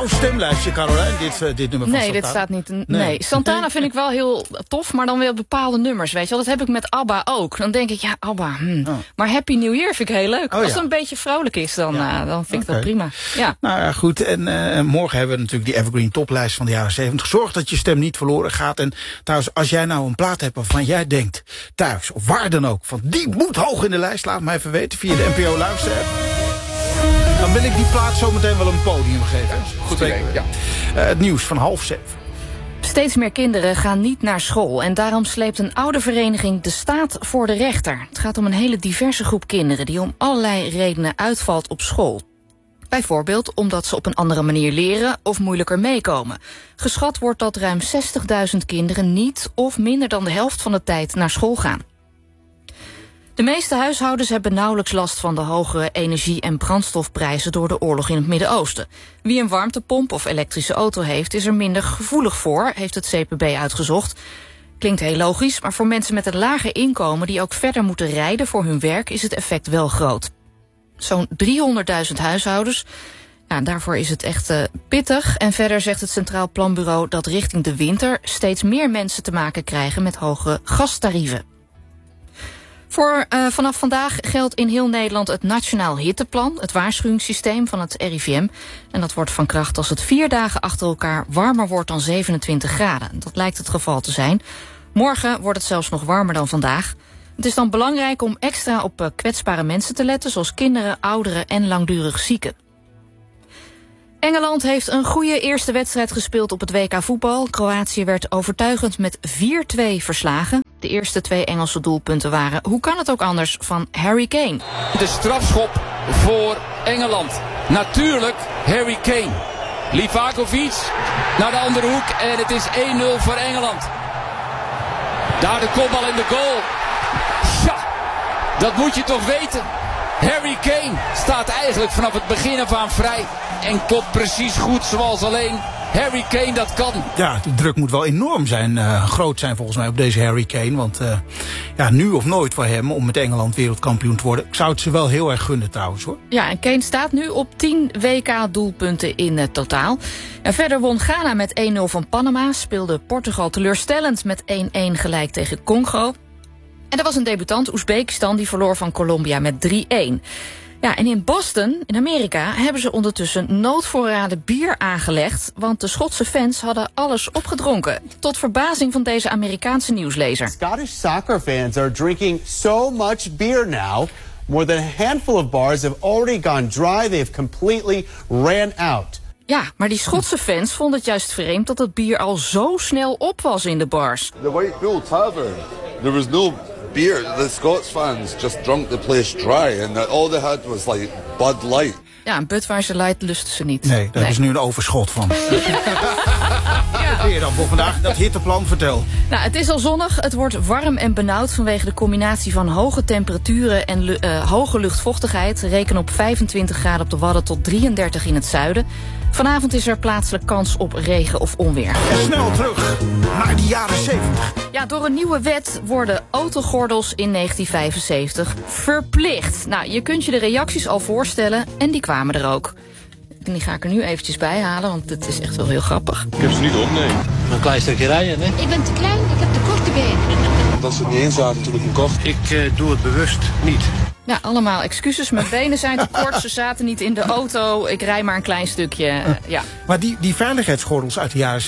jouw stemlijstje, Caroline, dit nummer van Santana? Nee, dit staat niet. Nee. Santana vind ik wel heel tof, maar dan weer bepaalde nummers, weet je wel. Dat heb ik met ABBA ook. Dan denk ik, ja, ABBA, Maar Happy New Year vind ik heel leuk. Als het een beetje vrolijk is, dan vind ik dat prima. Ja. Nou ja, goed. En morgen hebben we natuurlijk die Evergreen toplijst van de jaren 70. Zorg dat je stem niet verloren gaat. En trouwens, als jij nou een plaat hebt waarvan jij denkt, thuis of waar dan ook, van die moet hoog in de lijst, laat me even weten via de NPO Luisterapp. Dan wil ik die plaat zometeen wel een podium geven. Goed idee, ja. Het nieuws van 6:30. Steeds meer kinderen gaan niet naar school en daarom sleept een oudervereniging de staat voor de rechter. Het gaat om een hele diverse groep kinderen die om allerlei redenen uitvalt op school. Bijvoorbeeld omdat ze op een andere manier leren of moeilijker meekomen. Geschat wordt dat ruim 60.000 kinderen niet of minder dan de helft van de tijd naar school gaan. De meeste huishoudens hebben nauwelijks last van de hogere energie- en brandstofprijzen door de oorlog in het Midden-Oosten. Wie een warmtepomp of elektrische auto heeft, is er minder gevoelig voor, heeft het CPB uitgezocht. Klinkt heel logisch, maar voor mensen met een lager inkomen die ook verder moeten rijden voor hun werk is het effect wel groot. Zo'n 300.000 huishoudens. Ja, daarvoor is het echt pittig. En verder zegt het Centraal Planbureau dat richting de winter steeds meer mensen te maken krijgen met hoge gastarieven. Vanaf vandaag geldt in heel Nederland het Nationaal Hitteplan, het waarschuwingssysteem van het RIVM. En dat wordt van kracht als het 4 dagen achter elkaar warmer wordt dan 27 graden. Dat lijkt het geval te zijn. Morgen wordt het zelfs nog warmer dan vandaag. Het is dan belangrijk om extra op kwetsbare mensen te letten, zoals kinderen, ouderen en langdurig zieken. Engeland heeft een goede eerste wedstrijd gespeeld op het WK voetbal. Kroatië werd overtuigend met 4-2 verslagen. De eerste 2 Engelse doelpunten waren, hoe kan het ook anders, van Harry Kane. De strafschop voor Engeland. Natuurlijk Harry Kane. Livakovic naar de andere hoek en het is 1-0 voor Engeland. Daar de kopbal in de goal. Ja, dat moet je toch weten. Harry Kane staat eigenlijk vanaf het begin af aan vrij en kopt precies goed zoals alleen Harry Kane dat kan. Ja, de druk moet wel enorm zijn, groot zijn volgens mij op deze Harry Kane. Want nu of nooit voor hem om met Engeland wereldkampioen te worden. Ik zou het ze wel heel erg gunnen trouwens hoor. Ja, en Kane staat nu op 10 WK-doelpunten in totaal. En verder won Ghana met 1-0 van Panama. Speelde Portugal teleurstellend met 1-1 gelijk tegen Congo. En er was een debutant, Oezbekistan, die verloor van Colombia met 3-1. Ja, en in Boston, in Amerika, hebben ze ondertussen noodvoorraden bier aangelegd, want de Schotse fans hadden alles opgedronken. Tot verbazing van deze Amerikaanse nieuwslezer. Scottish soccer fans are drinking so much beer now. More than a handful of bars have already gone dry. They have completely ran out. Ja, maar die Schotse fans vonden het juist vreemd dat het bier al zo snel op was in de bars. The White Bull Tavern, there was no beer. The Scots fans just drunk the place dry and all they had was like Bud Light. Ja, een Budweiser Light lusten ze niet. Nee, daar is nu een overschot van. Weer dan voor vandaag, dat hitteplan, vertel. Nou, het is al zonnig, het wordt warm en benauwd vanwege de combinatie van hoge temperaturen en hoge luchtvochtigheid. Reken op 25 graden op de Wadden tot 33 in het zuiden. Vanavond is er plaatselijk kans op regen of onweer. En snel terug naar de jaren 70. Ja, door een nieuwe wet worden autogordels in 1975 verplicht. Nou, je kunt je de reacties al voorstellen en die kwamen er ook. En die ga ik er nu eventjes bij halen, want het is echt wel heel grappig. Ik heb ze niet om, nee. Een klein stukje rijden, hè? Ik ben te klein, ik heb te korte benen. Dat ze het niet eens zaten toen ik hem kocht. Ik doe het bewust niet. Ja, allemaal excuses. Mijn benen zijn te kort, ze zaten niet in de auto. Ik rij maar een klein stukje, ja. Maar die veiligheidsgordels uit de jaren